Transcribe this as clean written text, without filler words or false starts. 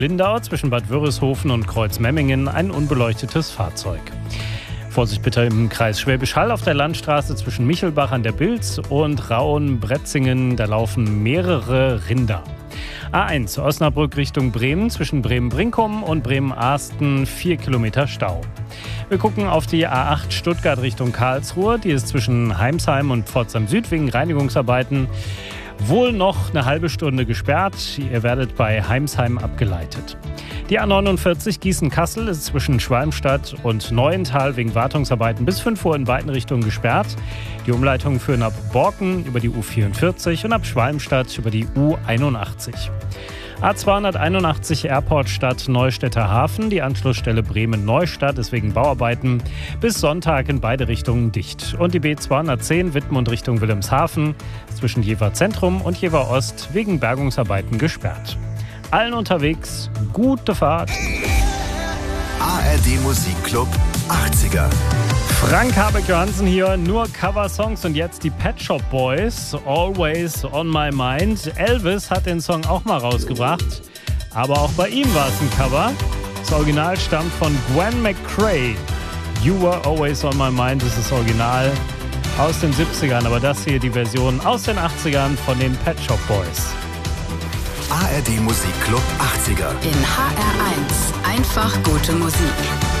Lindau zwischen Bad Wörishofen und Kreuzmemmingen ein unbeleuchtetes Fahrzeug. Vorsicht bitte im Kreis Schwäbisch Hall auf der Landstraße zwischen Michelbach an der Bilz und Rauen-Bretzingen. Da laufen mehrere Rinder. A1 Osnabrück Richtung Bremen zwischen Bremen-Brinkum und Bremen-Arsten 4 Kilometer Stau. Wir gucken auf die A8 Stuttgart Richtung Karlsruhe. Die ist zwischen Heimsheim und Pforzheim Süd wegen Reinigungsarbeiten wohl noch eine halbe Stunde gesperrt. Ihr werdet bei Heimsheim abgeleitet. Die A49 Gießen-Kassel ist zwischen Schwalmstadt und Neuental wegen Wartungsarbeiten bis 5 Uhr in beiden Richtungen gesperrt. Die Umleitungen führen ab Borken über die U44 und ab Schwalmstadt über die U81. A281 Airport Stadt Neustädter Hafen. Die Anschlussstelle Bremen-Neustadt ist wegen Bauarbeiten bis Sonntag in beide Richtungen dicht. Und die B210 Wittmund Richtung Wilhelmshaven zwischen Jever Zentrum und Jever Ost wegen Bergungsarbeiten gesperrt. Allen unterwegs gute Fahrt. ARD Musikclub 80er. Frank Habeck-Johansen hier, nur Coversongs und jetzt die Pet Shop Boys, Always on My Mind. Elvis hat den Song auch mal rausgebracht, aber auch bei ihm war es ein Cover. Das Original stammt von Gwen McCrae. You Were Always on My Mind ist das Original aus den 70ern, aber das hier die Version aus den 80ern von den Pet Shop Boys. ARD Musikclub 80er. In HR1 einfach gute Musik.